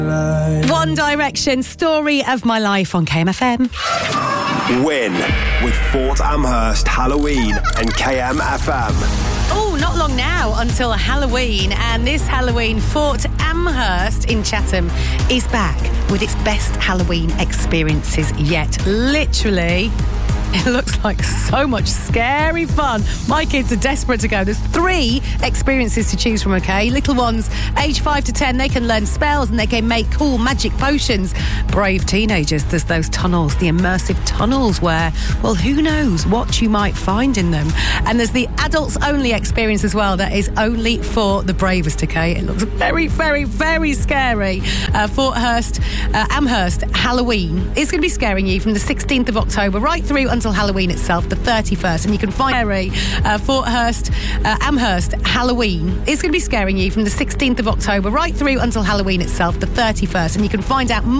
One Direction, Story of My Life on KMFM. Win with Fort Amherst, Halloween and KMFM. Oh, not long now until Halloween, and this Halloween, Fort Amherst in Chatham is back with its best Halloween experiences yet. Literally, it looks like so much scary fun. My kids are desperate to go. There's 3 experiences to choose from, okay? Little ones, age 5 to 10, they can learn spells and they can make cool magic potions. Brave teenagers, there's those tunnels, the immersive tunnels where, well, who knows what you might find in them. And there's the adults-only experience as well that is only for the bravest, okay? It looks very, very, very scary. Amherst Halloween is going to be scaring you from the 16th of October right through until Halloween itself, the 31st, and you can find Amherst Halloween is going to be scaring you from the 16th of October right through until Halloween itself, the 31st, and you can find out more